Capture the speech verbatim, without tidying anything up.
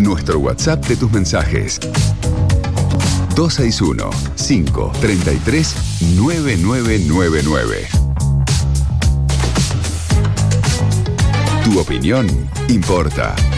nuestro WhatsApp de tus mensajes. dos seis uno, cinco tres tres, nueve nueve nueve nueve. Tu opinión importa.